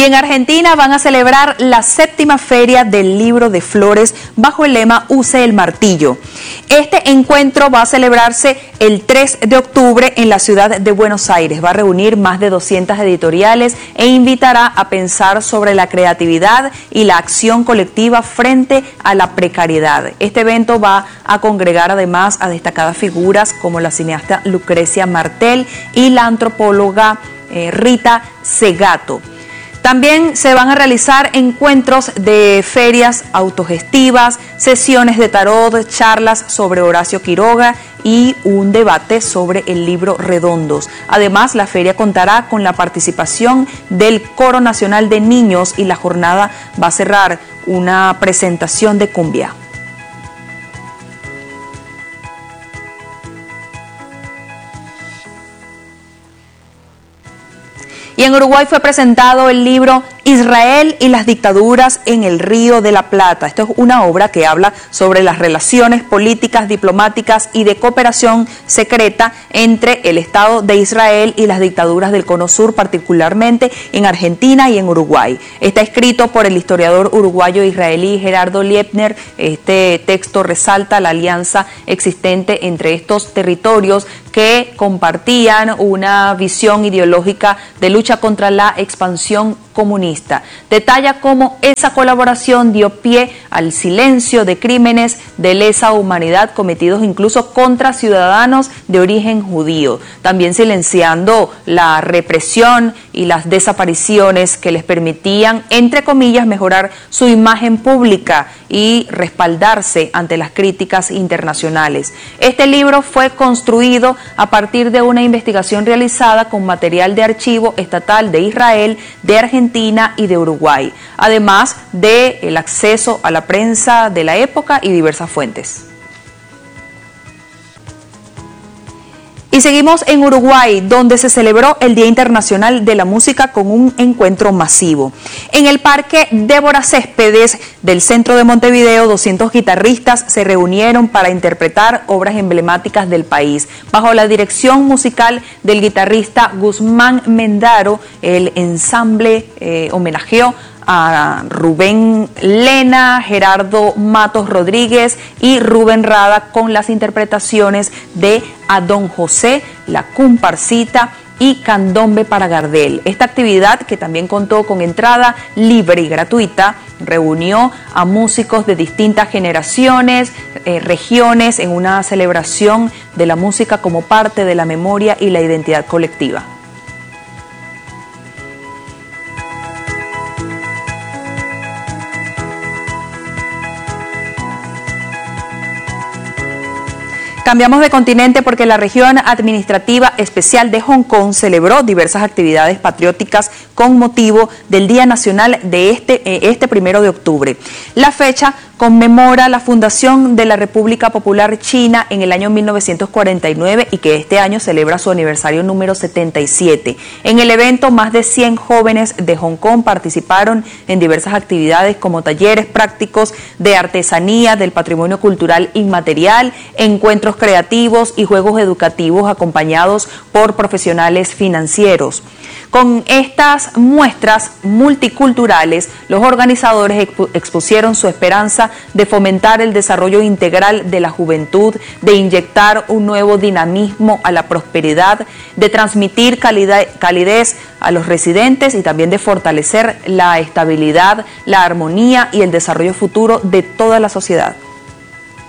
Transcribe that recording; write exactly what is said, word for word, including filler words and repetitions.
Y en Argentina van a celebrar la séptima Feria del Libro de Flores bajo el lema Use el Martillo. Este encuentro va a celebrarse el tres de octubre en la ciudad de Buenos Aires. Va a reunir más de doscientas editoriales e invitará a pensar sobre la creatividad y la acción colectiva frente a la precariedad. Este evento va a congregar además a destacadas figuras como la cineasta Lucrecia Martel y la antropóloga eh, Rita Segato. También se van a realizar encuentros de ferias autogestivas, sesiones de tarot, charlas sobre Horacio Quiroga y un debate sobre el libro Redondos. Además, la feria contará con la participación del Coro Nacional de Niños y la jornada va a cerrar una presentación de cumbia. Y en Uruguay fue presentado el libro Israel y las dictaduras en el Río de la Plata. Esto es una obra que habla sobre las relaciones políticas, diplomáticas y de cooperación secreta entre el Estado de Israel y las dictaduras del Cono Sur, particularmente en Argentina y en Uruguay. Está escrito por el historiador uruguayo israelí Gerardo Liebner. Este texto resalta la alianza existente entre estos territorios que compartían una visión ideológica de lucha contra la expansión comunista. Detalla cómo esa colaboración dio pie al silencio de crímenes de lesa humanidad cometidos incluso contra ciudadanos de origen judío, también silenciando la represión y las desapariciones que les permitían, entre comillas, mejorar su imagen pública y respaldarse ante las críticas internacionales. Este libro fue construido a partir de una investigación realizada con material de archivo estatal de Israel, de Argentina y de Uruguay, además del acceso a la prensa de la época y diversas fuentes. Y seguimos en Uruguay, donde se celebró el Día Internacional de la Música con un encuentro masivo. En el Parque Débora Céspedes del centro de Montevideo, doscientos guitarristas se reunieron para interpretar obras emblemáticas del país. Bajo la dirección musical del guitarrista Guzmán Mendaro, el ensamble eh, homenajeó a Rubén Lena, Gerardo Matos Rodríguez y Rubén Rada con las interpretaciones de A Don José, La Comparsita y Candombe para Gardel. Esta actividad, que también contó con entrada libre y gratuita, reunió a músicos de distintas generaciones, eh, regiones, en una celebración de la música como parte de la memoria y la identidad colectiva. Cambiamos de continente porque la región administrativa especial de Hong Kong celebró diversas actividades patrióticas con motivo del Día Nacional de este, este primero de octubre. La fecha conmemora la fundación de la República Popular China en el año mil novecientos cuarenta y nueve y que este año celebra su aniversario número setenta y siete. En el evento, más de cien jóvenes de Hong Kong participaron en diversas actividades como talleres prácticos de artesanía, del patrimonio cultural inmaterial, encuentros creativos y juegos educativos acompañados por profesionales financieros. Con estas muestras multiculturales, los organizadores expu- expusieron su esperanza de fomentar el desarrollo integral de la juventud, de inyectar un nuevo dinamismo a la prosperidad, de transmitir calidad, calidez a los residentes y también de fortalecer la estabilidad, la armonía y el desarrollo futuro de toda la sociedad.